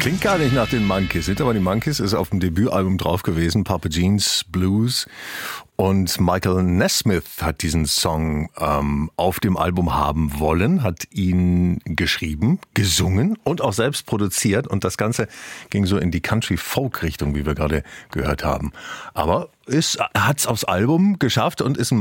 Klingt gar nicht nach den Monkees, sind aber die Monkees, ist auf dem Debütalbum drauf gewesen, Papa Jeans Blues. Und Michael Nesmith hat diesen Song auf dem Album haben wollen, hat ihn geschrieben, gesungen und auch selbst produziert. Und das Ganze ging so in die Country-Folk-Richtung, wie wir gerade gehört haben. Aber er hat es aufs Album geschafft und ist ein